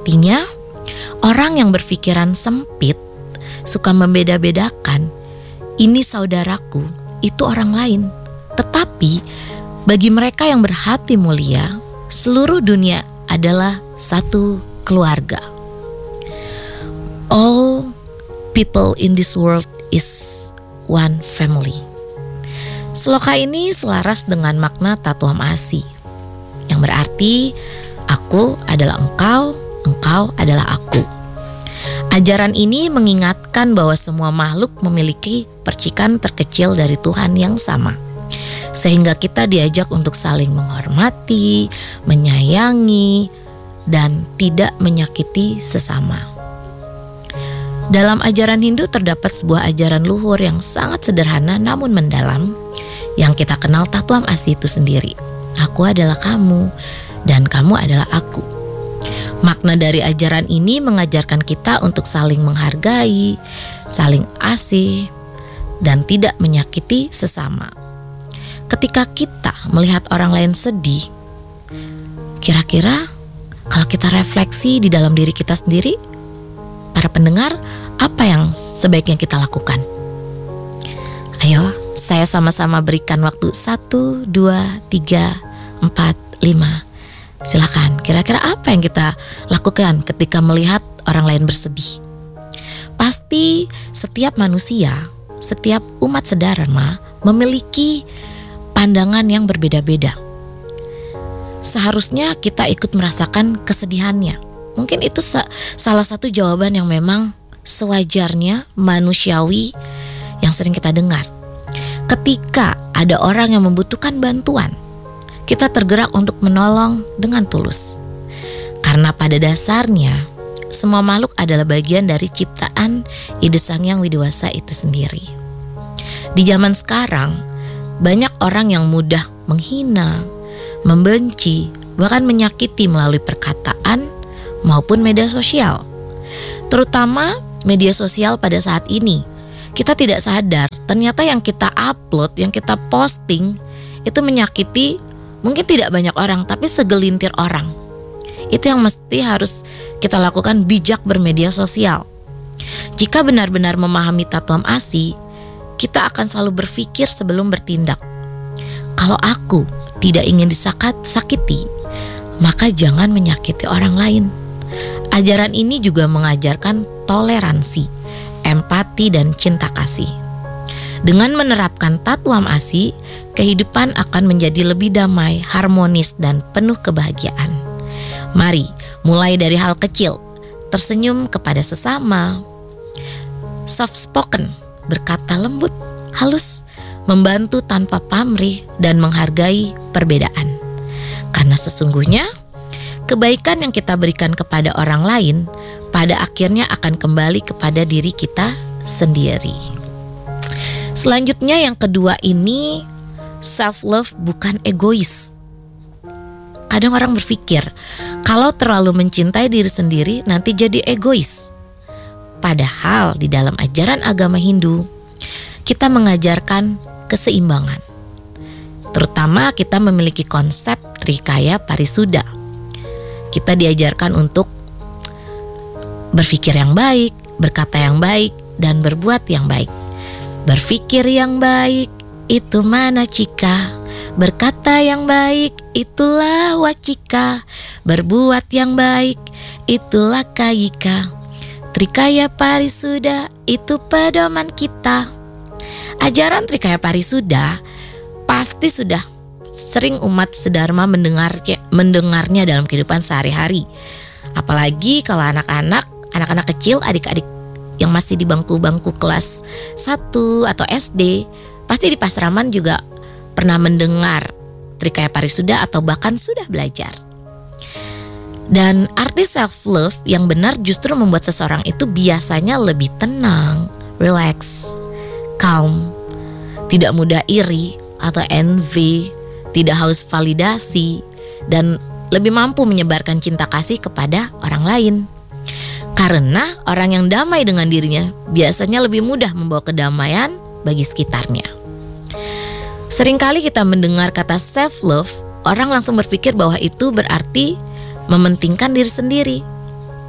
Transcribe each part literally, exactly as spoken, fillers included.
Artinya, orang yang berpikiran sempit, suka membeda-bedakan, ini saudaraku, itu orang lain. Tetapi bagi mereka yang berhati mulia, seluruh dunia adalah satu keluarga. All people in this world is one family. Sloka ini selaras dengan makna Tatuam Asi, yang berarti aku adalah engkau, engkau adalah aku. Ajaran ini mengingatkan bahwa semua makhluk memiliki percikan terkecil dari Tuhan yang sama, sehingga kita diajak untuk saling menghormati, menyayangi, dan tidak menyakiti sesama. Dalam ajaran Hindu terdapat sebuah ajaran luhur yang sangat sederhana namun mendalam, yang kita kenal Tatuam Asi itu sendiri. Aku adalah kamu dan kamu adalah aku. Makna dari ajaran ini mengajarkan kita untuk saling menghargai, saling asih, dan tidak menyakiti sesama. Ketika kita melihat orang lain sedih, kira-kira kalau kita refleksi di dalam diri kita sendiri, para pendengar, apa yang sebaiknya kita lakukan? Ayo, saya sama-sama berikan waktu satu, dua, tiga, empat, lima. Silakan, kira-kira apa yang kita lakukan ketika melihat orang lain bersedih? Pasti setiap manusia, setiap umat sedharma memiliki pandangan yang berbeda-beda. Seharusnya kita ikut merasakan kesedihannya. Mungkin itu sa- salah satu jawaban yang memang sewajarnya manusiawi yang sering kita dengar. Ketika ada orang yang membutuhkan bantuan, kita tergerak untuk menolong dengan tulus. Karena pada dasarnya semua makhluk adalah bagian dari ciptaan Ide Sang Hyang Widi-Wasa itu sendiri. Di zaman sekarang, banyak orang yang mudah menghina, membenci, bahkan menyakiti melalui perkataan maupun media sosial. Terutama media sosial pada saat ini, kita tidak sadar ternyata yang kita upload, yang kita posting itu menyakiti mungkin tidak banyak orang, tapi segelintir orang. Itu yang mesti harus kita lakukan, bijak bermedia sosial. Jika benar-benar memahami Tatuam Asi, kita akan selalu berpikir sebelum bertindak. Kalau aku tidak ingin disakiti, maka jangan menyakiti orang lain. Ajaran ini juga mengajarkan toleransi, empati, dan cinta kasih. Dengan menerapkan Tatuam Asi, kehidupan akan menjadi lebih damai, harmonis, dan penuh kebahagiaan. Mari mulai dari hal kecil, tersenyum kepada sesama, soft spoken, berkata lembut, halus, membantu tanpa pamrih, dan menghargai perbedaan. Karena sesungguhnya kebaikan yang kita berikan kepada orang lain pada akhirnya akan kembali kepada diri kita sendiri. Selanjutnya yang kedua ini, self love bukan egois. Kadang orang berpikir kalau terlalu mencintai diri sendiri nanti jadi egois. Padahal di dalam ajaran agama Hindu kita mengajarkan keseimbangan. Terutama kita memiliki konsep Trikaya Parisuddha. Kita diajarkan untuk berpikir yang baik, berkata yang baik, dan berbuat yang baik. Berpikir yang baik itu manacika, berkata yang baik itulah wacika, berbuat yang baik itulah kayika. Trikaya Parisuddha itu pedoman kita. Ajaran Trikaya Parisuddha pasti sudah sering umat sedharma mendengar, mendengarnya dalam kehidupan sehari-hari. Apalagi kalau anak-anak, anak-anak kecil, adik-adik yang masih di bangku-bangku kelas satu atau S D, pasti di Pasraman juga pernah mendengar Trikaya Parisuddha atau bahkan sudah belajar. Dan arti self love yang benar justru membuat seseorang itu biasanya lebih tenang, relax, calm, tidak mudah iri atau envy, tidak haus validasi, dan lebih mampu menyebarkan cinta kasih kepada orang lain. Karena orang yang damai dengan dirinya biasanya lebih mudah membawa kedamaian bagi sekitarnya. Seringkali kita mendengar kata self love, orang langsung berpikir bahwa itu berarti mementingkan diri sendiri.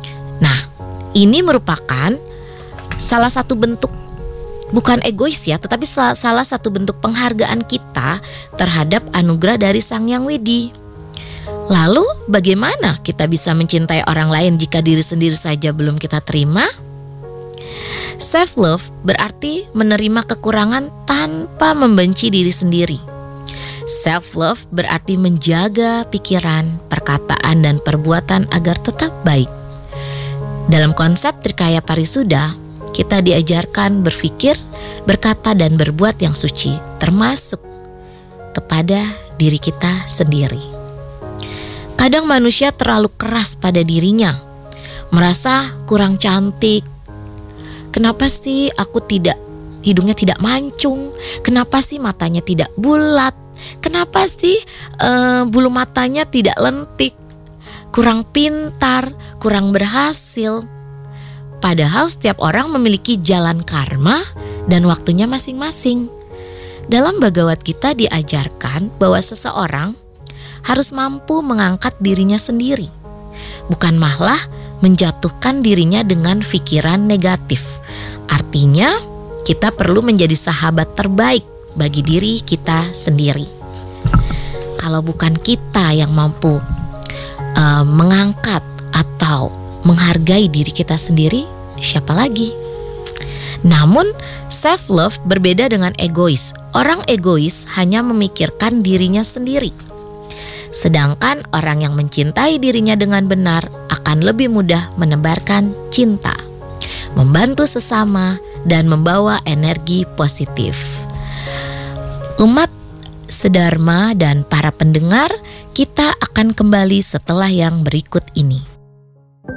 Ini merupakan salah satu bentuk, bukan egois ya, tetapi salah satu bentuk penghargaan kita terhadap anugerah dari Sang Yang Widi. Lalu bagaimana kita bisa mencintai orang lain jika diri sendiri saja belum kita terima? Self love berarti menerima kekurangan tanpa membenci diri sendiri. Self love berarti menjaga pikiran, perkataan, dan perbuatan agar tetap baik. Dalam konsep Trikaya Parisuda, kita diajarkan berpikir, berkata, dan berbuat yang suci, termasuk kepada diri kita sendiri. Kadang manusia terlalu keras pada dirinya, merasa kurang cantik. Kenapa sih aku tidak, hidungnya tidak mancung? Kenapa sih matanya tidak bulat? Kenapa sih uh, bulu matanya tidak lentik? Kurang pintar, kurang berhasil. Padahal setiap orang memiliki jalan karma dan waktunya masing-masing. Dalam Bhagavad Gita diajarkan bahwa seseorang harus mampu mengangkat dirinya sendiri, bukan malah menjatuhkan dirinya dengan pikiran negatif. Artinya, kita perlu menjadi sahabat terbaik bagi diri kita sendiri. Kalau bukan kita yang mampu uh, mengangkat atau menghargai diri kita sendiri, siapa lagi? Namun, self love berbeda dengan egois. Orang egois hanya memikirkan dirinya sendiri. Sedangkan orang yang mencintai dirinya dengan benar akan lebih mudah menebarkan cinta, membantu sesama, dan membawa energi positif. Umat sedharma dan para pendengar, kita akan kembali setelah yang berikut ini.